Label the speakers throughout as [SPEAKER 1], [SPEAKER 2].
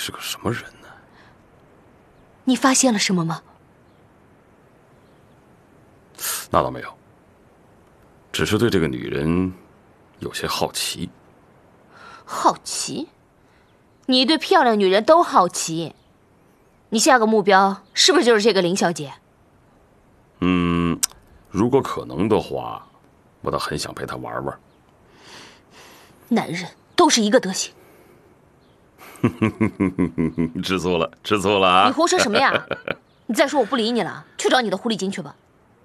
[SPEAKER 1] 是个什么人呢？
[SPEAKER 2] 你发现了什么吗？
[SPEAKER 1] 那倒没有，只是对这个女人有些好奇。
[SPEAKER 2] 好奇？你对漂亮女人都好奇？你下个目标是不是就是这个林小姐？
[SPEAKER 1] 如果可能的话，我倒很想陪她玩玩。
[SPEAKER 2] 男人都是一个德行。
[SPEAKER 1] 吃醋了，吃醋了啊！
[SPEAKER 2] 你胡说什么呀？你再说我不理你了，去找你的狐狸精去吧。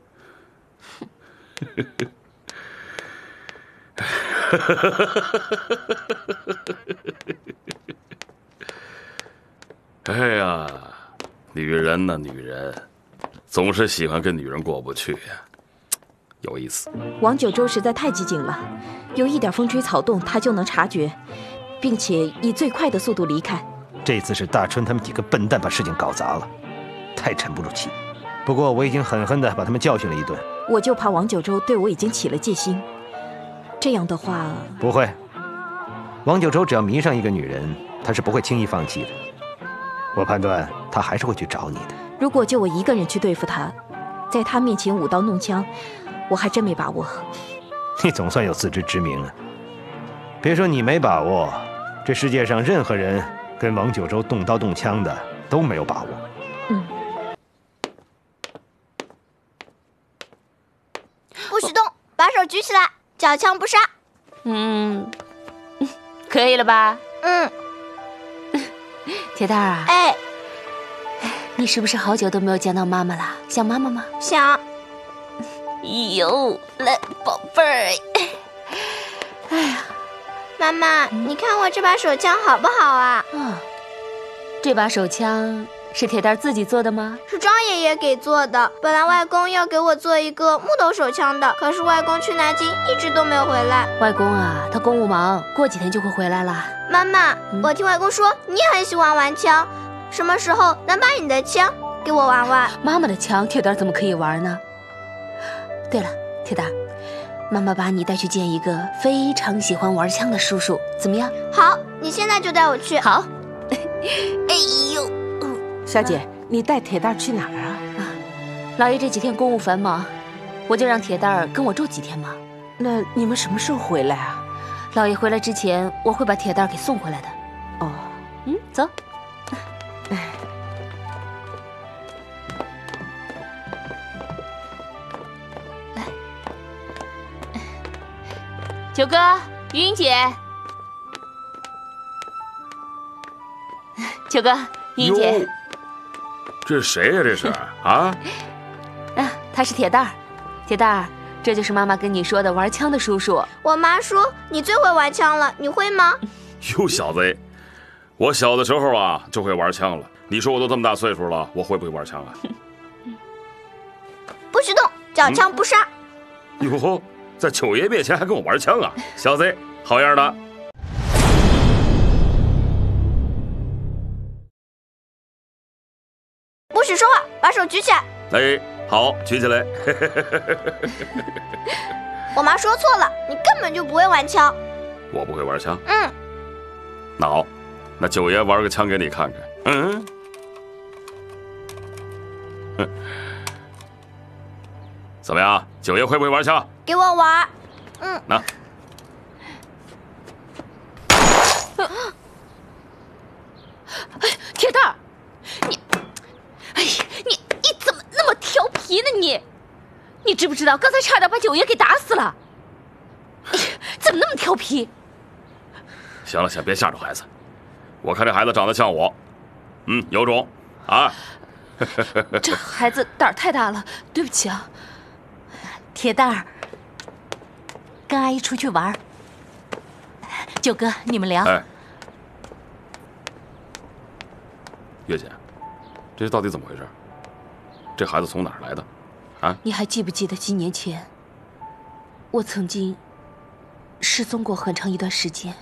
[SPEAKER 1] 哎呀，女人呐，女人，总是喜欢跟女人过不去呀，有意思。
[SPEAKER 3] 王九州实在太机警了，有一点风吹草动他就能察觉，并且以最快的速度离开。
[SPEAKER 4] 这次是大春他们几个笨蛋把事情搞砸了，太沉不住气。不过我已经狠狠地把他们教训了一顿。
[SPEAKER 3] 我就怕王九州对我已经起了戒心，这样的话……
[SPEAKER 4] 不会，王九州只要迷上一个女人，他是不会轻易放弃的。我判断他还是会去找你的。
[SPEAKER 3] 如果就我一个人去对付他，在他面前舞刀弄枪，我还真没把握。
[SPEAKER 4] 你总算有自知之明啊！别说你没把握，这世界上任何人跟王九州动刀动枪的都没有把握。
[SPEAKER 5] 不许动，把手举起来，缴枪不杀。
[SPEAKER 2] 可以了吧？铁蛋儿啊，
[SPEAKER 5] 哎，
[SPEAKER 2] 你是不是好久都没有见到妈妈了？想妈妈吗？
[SPEAKER 5] 想。
[SPEAKER 2] 哟，来，宝贝儿。哎呀，
[SPEAKER 5] 妈妈，你看我这把手枪好不好啊？
[SPEAKER 2] 这把手枪是铁蛋儿自己做的吗？
[SPEAKER 5] 是张爷爷给做的。本来外公要给我做一个木头手枪的，可是外公去南京一直都没有回来。
[SPEAKER 2] 外公啊，他公务忙，过几天就会回来了。
[SPEAKER 5] 妈妈，我听外公说你也很喜欢玩枪，什么时候能把你的枪给我玩玩？
[SPEAKER 2] 妈妈的枪，铁蛋儿怎么可以玩呢？对了，铁蛋儿，妈妈把你带去见一个非常喜欢玩枪的叔叔，怎么样？
[SPEAKER 5] 好，你现在就带我去。
[SPEAKER 2] 好。哎呦，
[SPEAKER 6] 小姐，你带铁蛋儿去哪儿啊？
[SPEAKER 2] 老爷这几天公务繁忙，我就让铁蛋儿跟我住几天嘛。
[SPEAKER 6] 那你们什么时候回来啊？
[SPEAKER 2] 老爷回来之前，我会把铁蛋儿给送回来的。
[SPEAKER 6] 哦，
[SPEAKER 2] 走。来，九哥，于英姐。九哥，于英姐。
[SPEAKER 1] 这谁呀？这是啊？
[SPEAKER 2] 他是铁蛋儿。铁蛋儿，这就是妈妈跟你说的玩枪的叔叔。
[SPEAKER 5] 我妈说你最会玩枪了，你会吗？
[SPEAKER 1] 哟，小子，我小的时候啊就会玩枪了。你说我都这么大岁数了，我会不会玩枪啊？
[SPEAKER 5] 不许动，缴枪不杀。
[SPEAKER 1] 哟，在九爷面前还跟我玩枪啊，小子，好样的！
[SPEAKER 5] 不许说话，把手举起来。
[SPEAKER 1] 哎，好，举起来。
[SPEAKER 5] 我妈说错了，你根本就不会玩枪。
[SPEAKER 1] 我不会玩枪？那好，那九爷玩个枪给你看看。怎么样？九爷会不会玩枪？
[SPEAKER 5] 给我玩。
[SPEAKER 1] 那。
[SPEAKER 2] 铁蛋儿，你怎么那么调皮呢你？你知不知道刚才差点把九爷给打死了？怎么那么调皮？
[SPEAKER 1] 行了，先别吓着孩子。我看这孩子长得像我，有种啊！
[SPEAKER 2] 这孩子胆儿太大了，对不起啊。铁蛋儿，跟阿姨出去玩。九哥，你们聊。
[SPEAKER 1] 哎，月姐，这到底怎么回事？这孩子从哪儿来的？啊？
[SPEAKER 2] 你还记不记得几年前，我曾经失踪过很长一段时间？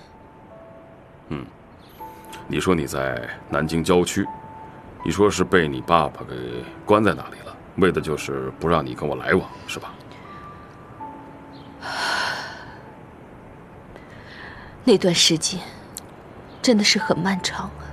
[SPEAKER 1] 你说你在南京郊区，你说是被你爸爸给关在那里了，为的就是不让你跟我来往，是吧？
[SPEAKER 2] 那段时间真的是很漫长啊。